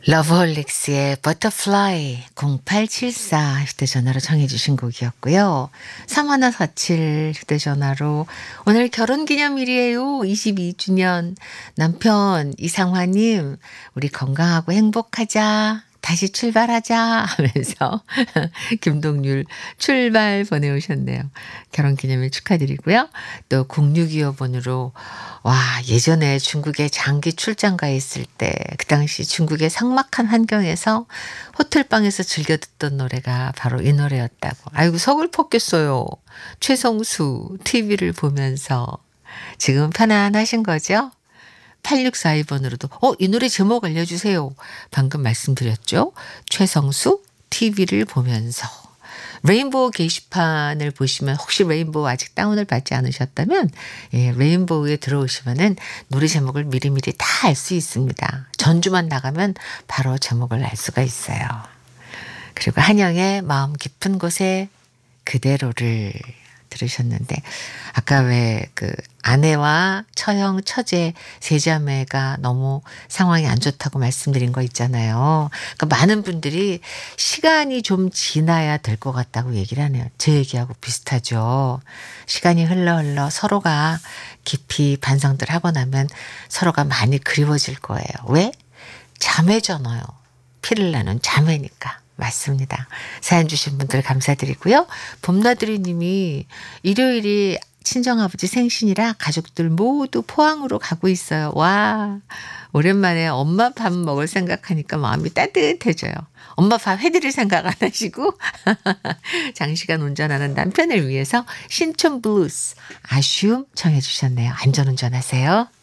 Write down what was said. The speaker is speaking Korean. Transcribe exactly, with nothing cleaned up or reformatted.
러브홀릭스의 버터플라이 공팔칠사 휴대전화로 청해 주신 곡이었고요. 삼일사칠 휴대전화로 오늘 결혼기념일이에요. 이십이 주년. 남편 이상화님 우리 건강하고 행복하자. 다시 출발하자 하면서 김동률 출발 보내오셨네요. 결혼기념일 축하드리고요. 또 공육이오 번으로 와 예전에 중국에 장기 출장 가 있을 때 그 당시 중국의 삭막한 환경에서 호텔방에서 즐겨 듣던 노래가 바로 이 노래였다고. 아이고 서글펐겠어요. 최성수 티비를 보면서. 지금 편안하신 거죠? 팔육사이 번으로도 어, 이 노래 제목 알려주세요. 방금 말씀드렸죠. 최성수 티비를 보면서. 레인보우 게시판을 보시면 혹시 레인보우 아직 다운을 받지 않으셨다면 예, 레인보우에 들어오시면은 노래 제목을 미리미리 다 알 수 있습니다. 전주만 나가면 바로 제목을 알 수가 있어요. 그리고 한영의 마음 깊은 곳에 그대로를 들으셨는데 아까 왜 그 아내와 처형, 처제, 세자매가 너무 상황이 안 좋다고 말씀드린 거 있잖아요. 그러니까 많은 분들이 시간이 좀 지나야 될 것 같다고 얘기를 하네요. 제 얘기하고 비슷하죠. 시간이 흘러 흘러 서로가 깊이 반성들 하고 나면 서로가 많이 그리워질 거예요. 왜? 자매잖아요. 피를 나눈 자매니까. 맞습니다. 사연 주신 분들 감사드리고요. 봄나들이 님이 일요일이 친정아버지 생신이라 가족들 모두 포항으로 가고 있어요. 와, 오랜만에 엄마 밥 먹을 생각하니까 마음이 따뜻해져요. 엄마 밥 해드릴 생각 안 하시고 장시간 운전하는 남편을 위해서 신촌 블루스 아쉬움 청해 주셨네요. 안전운전하세요.